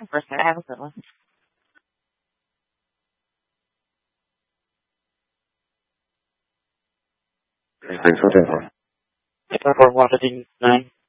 First, have a good one. Thanks for that one. Airport 159.